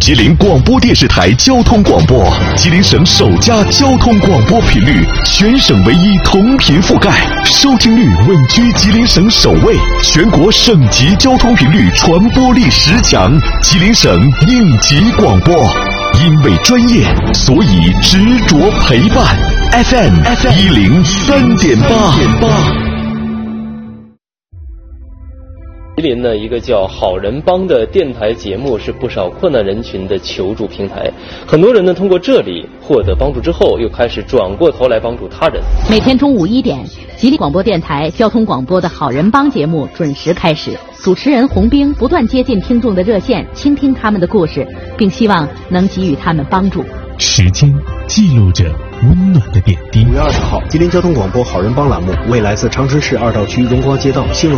吉林广播电视台交通广播，吉林省首家交通广播频率，全省唯一同频覆盖，收听率稳居吉林省首位，全国省级交通频率传播力10强，吉林省应急广播。因为专业，所以执着陪伴。FM 103.8。 吉林呢，一个叫好人帮的电台节目是不少困难人群的求助平台。很多人呢通过这里获得帮助之后，又开始转过头来帮助他人。 每天中午1点，吉林广播电台交通广播的好人帮节目准时开始。主持人洪兵不断接近听众的热线，倾听他们的故事，并希望能给予他们帮助。 时间记录着温暖的点滴。 5月20号，吉林交通广播好人帮栏目为来自长春市2道区荣光街道兴隆